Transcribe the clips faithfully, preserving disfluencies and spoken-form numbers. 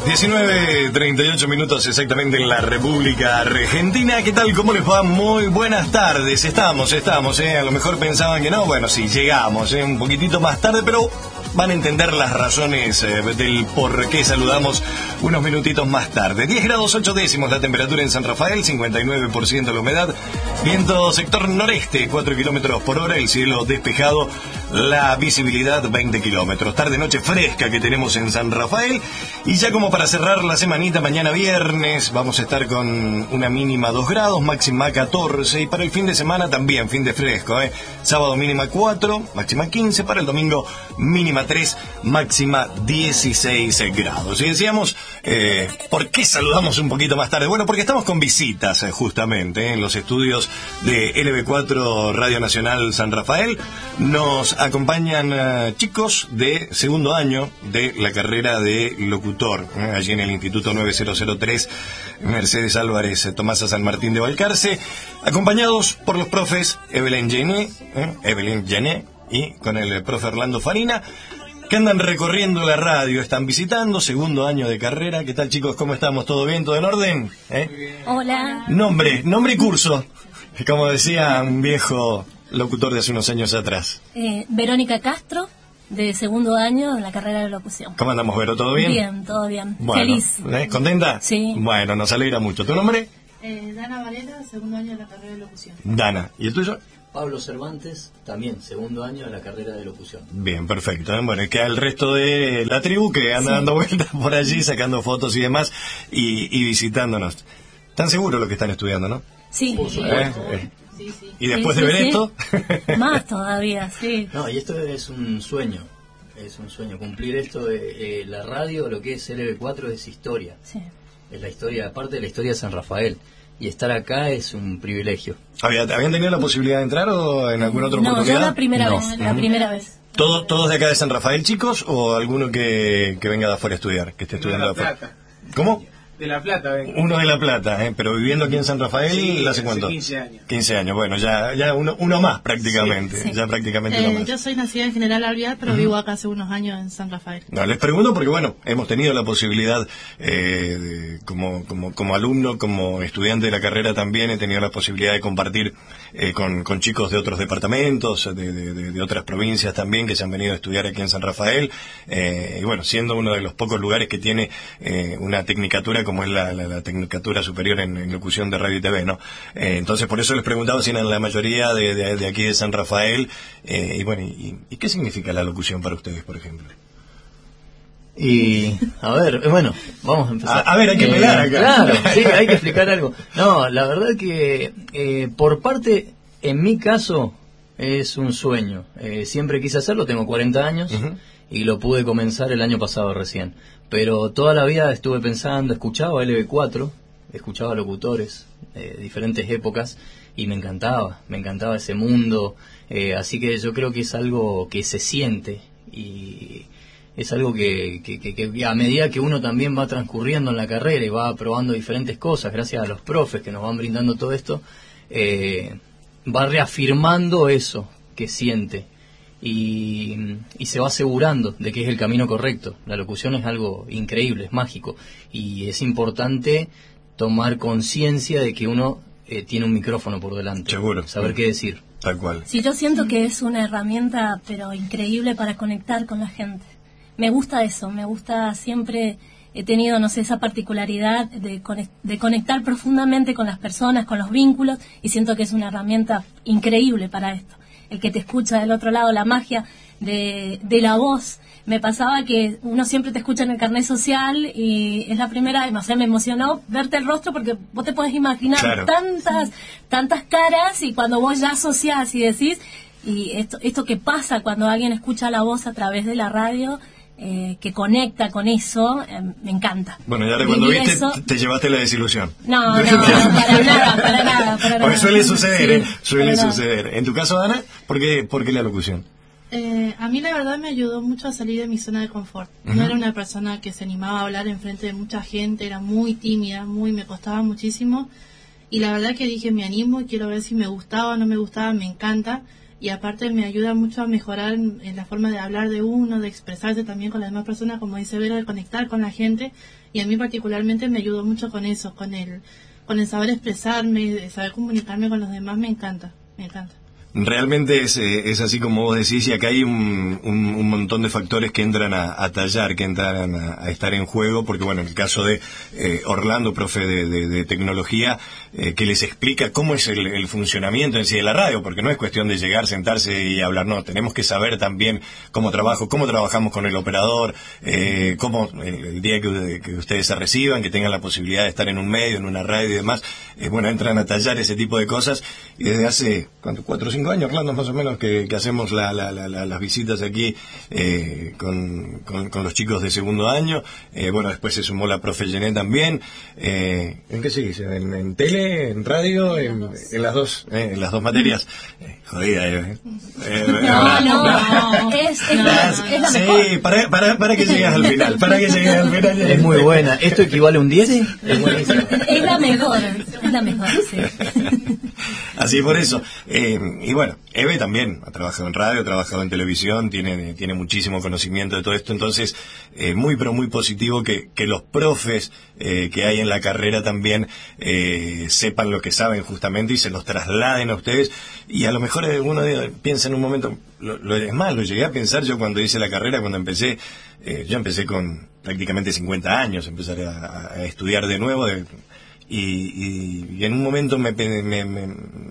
diecinueve treinta y ocho minutos exactamente en la República Argentina. ¿Qué tal? ¿Cómo les va? Muy buenas tardes. Estamos, estamos, ¿eh? A lo mejor pensaban que no. Bueno, sí, llegamos, ¿eh? Un poquitito más tarde, pero van a entender las razones eh, del por qué saludamos unos minutitos más tarde. diez grados ocho décimos la temperatura en San Rafael, cincuenta y nueve por ciento la humedad. Viento sector noreste, cuatro kilómetros por hora, el cielo despejado, la visibilidad veinte kilómetros. Tarde-noche fresca que tenemos en San Rafael. Y ya como para cerrar la semanita, mañana viernes vamos a estar con una mínima dos grados, máxima catorce. Y para el fin de semana también, fin de fresco, ¿eh? Sábado mínima cuatro, máxima quince. Para el domingo mínima tres, máxima dieciséis grados. Y decíamos, eh, ¿por qué saludamos un poquito más tarde? Bueno, porque estamos con visitas eh, justamente eh, en los estudios de L B cuatro Radio Nacional San Rafael. Nos acompañan eh, chicos de segundo año de la carrera de locutor, eh, allí en el Instituto nueve mil tres, Mercedes Álvarez, eh, Tomasa San Martín de Balcarce, acompañados por los profes Evelyn Gené, eh, Evelyn Gené y con el profe Orlando Farina, que andan recorriendo la radio, están visitando, segundo año de carrera. ¿Qué tal, chicos? ¿Cómo estamos? ¿Todo bien? ¿Todo en orden? ¿Eh? Hola. Nombre, nombre y curso, como decía un viejo locutor de hace unos años atrás. Eh, Verónica Castro, de segundo año de la carrera de locución. ¿Cómo andamos, Vero? ¿Todo bien? Bien, todo bien. Bueno, feliz. ¿eh? ¿Contenta? Sí. Bueno, nos alegra mucho. ¿Tu nombre? Eh, Dana Varela, segundo año de la carrera de locución. Dana. ¿Y el tuyo? Pablo Cervantes, también segundo año de la carrera de locución. Bien, perfecto. ¿eh? Bueno, queda el resto de la tribu que anda sí. dando vueltas por allí, sacando fotos y demás, y, y visitándonos. ¿Están seguros lo que están estudiando, no? Sí. ¿Eh? Eh. Sí, sí. ¿Y después sí, de ver sí, esto? Sí. Más todavía, sí. No, y esto es un sueño. Es un sueño. Cumplir esto, eh, eh, la radio, lo que es L B cuatro es historia. Sí. Es la historia, aparte de la historia de San Rafael. Y estar acá es un privilegio. ¿Habían tenido la posibilidad de entrar o en alguna otra no, oportunidad? No, yo la primera no. vez, la uh-huh. primera vez. ¿Todos, ¿Todos de acá de San Rafael, chicos, o alguno que, que venga de afuera a estudiar, que esté estudiando de de La afuera? Plata. ¿Cómo? De La Plata, venga. Uno de La Plata, ¿eh? Pero viviendo aquí en San Rafael, sí, ¿hace cuánto? quince años. quince años, bueno, ya ya uno uno más prácticamente, sí, sí. ya prácticamente eh, uno más. Yo soy nacida en General Alvear, pero uh-huh. vivo acá hace unos años en San Rafael. No, les pregunto porque, bueno, hemos tenido la posibilidad, eh, de, como, como, como alumno, como estudiante de la carrera también, he tenido la posibilidad de compartir eh, con, con chicos de otros departamentos, de, de, de, de otras provincias también, que se han venido a estudiar aquí en San Rafael, eh, y bueno, siendo uno de los pocos lugares que tiene eh, una tecnicatura como es la, la, la tecnicatura superior en, en locución de radio y T V, ¿no? Eh, entonces, por eso les preguntaba si eran la mayoría de, de, de aquí de San Rafael, eh, y bueno, y, ¿y qué significa la locución para ustedes, por ejemplo? Y, a ver, bueno, vamos a empezar. A, a ver, hay que eh, pegar acá. Claro, sí, hay que explicar algo. No, la verdad que, eh, por parte, en mi caso, es un sueño. Eh, siempre quise hacerlo, tengo cuarenta años, uh-huh. y lo pude comenzar el año pasado recién. Pero toda la vida estuve pensando, escuchaba L B cuatro, escuchaba locutores de diferentes épocas, y me encantaba, me encantaba ese mundo. Eh, así que yo creo que es algo que se siente, y es algo que, que, que, que a medida que uno también va transcurriendo en la carrera y va probando diferentes cosas, gracias a los profes que nos van brindando todo esto, eh, va reafirmando eso que siente y, y se va asegurando de que es el camino correcto. La locución es algo increíble, es mágico, y es importante tomar conciencia de que uno eh, tiene un micrófono por delante. Seguro. Saber qué decir. Tal cual. Sí, yo siento que es una herramienta, pero increíble para conectar con la gente. Me gusta eso, me gusta siempre, he tenido, no sé, esa particularidad de, de conectar profundamente con las personas, con los vínculos, y siento que es una herramienta increíble para esto. El que te escucha del otro lado, la magia de, de la voz. Me pasaba que uno siempre te escucha en el carnet social y es la primera vez, no sé, me emocionó verte el rostro porque vos te podés imaginar claro. tantas, tantas caras, y cuando vos ya asociás y decís, y esto, esto que pasa cuando alguien escucha la voz a través de la radio, Eh, que conecta con eso, eh, me encanta. Bueno, ya cuando viste eso, te, te llevaste la desilusión. No, no, no, para nada, para nada, para nada. Porque suele suceder, sí, ¿eh? Suele suceder. Nada. En tu caso, Ana, ¿por qué, por qué la locución? Eh, a mí la verdad me ayudó mucho a salir de mi zona de confort. Uh-huh. No era una persona que se animaba a hablar en frente de mucha gente, era muy tímida, muy me costaba muchísimo. Y la verdad que dije, me animo y quiero ver si me gustaba o no me gustaba, me encanta. y aparte me ayuda mucho a mejorar en, en la forma de hablar de uno, de expresarse también con las demás personas, como dice Vero, de conectar con la gente, y a mí particularmente me ayudó mucho con eso, con el, con el saber expresarme, de saber comunicarme con los demás, me encanta, me encanta. Realmente es, eh, es así como vos decís, y acá hay un, un, un montón de factores que entran a, a tallar, que entran a, a estar en juego, porque bueno, en el caso de eh, Orlando, profe de, de, de tecnología, eh, que les explica cómo es el, el funcionamiento en sí de la radio, porque no es cuestión de llegar, sentarse y hablar, no, tenemos que saber también cómo trabajo, cómo trabajamos con el operador, eh, cómo el, el día que, que ustedes se reciban, que tengan la posibilidad de estar en un medio, en una radio y demás, eh, bueno, entran a tallar ese tipo de cosas, y desde hace, ¿cuánto? ¿Cuatro o cinco años, Orlando, más o menos, que, que hacemos la, la, la, la, las visitas aquí eh, con, con, con los chicos de segundo año? Eh, bueno, después se sumó la profe Gené también. Eh, ¿En qué seguís? ¿En, en tele, en radio, en, en las dos eh, en las dos materias? Eh, jodida, eh. eh no, no, no, es, es, la, es la mejor. Sí, para, para, para que llegues al final, para que llegues al final. Es muy buena. ¿Esto equivale a un diez? Es buenísimo. Es la mejor, es la mejor, sí. Así por eso. Eh, y bueno, Eve también ha trabajado en radio, ha trabajado en televisión, tiene, tiene muchísimo conocimiento de todo esto, entonces eh, muy pero muy positivo que, que los profes eh, que hay en la carrera también eh, sepan lo que saben justamente y se los trasladen a ustedes, y a lo mejor uno piensa en un momento, lo, lo, es más, lo llegué a pensar yo cuando hice la carrera, cuando empecé, eh, yo empecé con prácticamente cincuenta años, empecé a, a estudiar de nuevo, de, Y, y, y en un momento me, me, me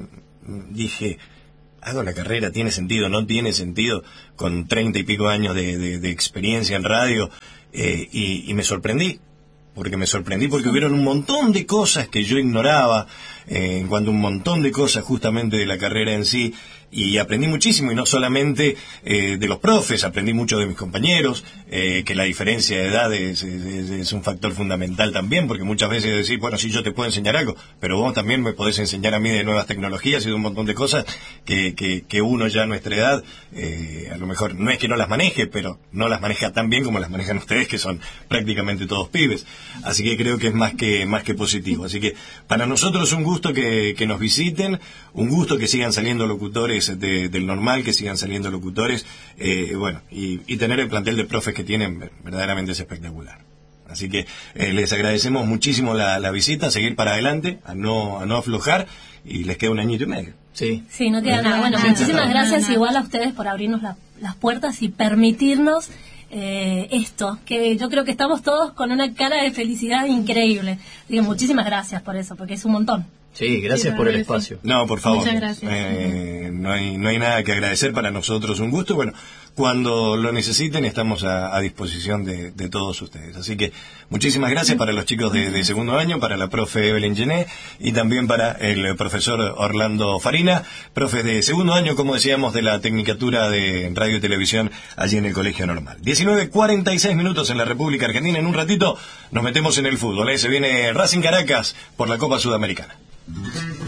dije, ¿hago la carrera? ¿Tiene sentido? ¿No tiene sentido? Con treinta y pico años de, de, de experiencia en radio, eh, y, y me sorprendí, porque me sorprendí porque hubieron un montón de cosas que yo ignoraba, eh, en cuanto a un montón de cosas justamente de la carrera en sí, y aprendí muchísimo, y no solamente eh, de los profes, aprendí mucho de mis compañeros, eh, que la diferencia de edad es, es, es un factor fundamental también, porque muchas veces decís, bueno, sí, yo te puedo enseñar algo, pero vos también me podés enseñar a mí de nuevas tecnologías y de un montón de cosas que, que, que uno ya a nuestra edad, eh, a lo mejor no es que no las maneje, pero no las maneja tan bien como las manejan ustedes, que son prácticamente todos pibes. Así que creo que es más que, más que positivo. Así que para nosotros un gusto que, que nos visiten, un gusto que sigan saliendo locutores De, del normal, que sigan saliendo locutores, eh, bueno, y, y tener el plantel de profes que tienen verdaderamente es espectacular. Así que eh, les agradecemos muchísimo la, la visita, seguir para adelante, a no, a no aflojar, y les queda un añito y medio. Sí, sí, no queda nada. Bueno, muchísimas gracias igual a ustedes por abrirnos la, las puertas y permitirnos eh, esto, que yo creo que estamos todos con una cara de felicidad increíble. Así que muchísimas gracias por eso, porque es un montón. Sí, gracias sí, por el sí. espacio. No, por favor. Muchas gracias. Eh, no hay, no hay nada que agradecer, para nosotros un gusto. Bueno, cuando lo necesiten estamos a, a disposición de, de todos ustedes. Así que muchísimas gracias para los chicos de, de segundo año, para la profe Evelyn Gené y también para el profesor Orlando Farina, profe de segundo año, como decíamos, de la Tecnicatura de Radio y Televisión allí en el Colegio Normal. diecinueve cuarenta y seis minutos en la República Argentina. En un ratito nos metemos en el fútbol. ¿eh? Se viene Racing Caracas por la Copa Sudamericana.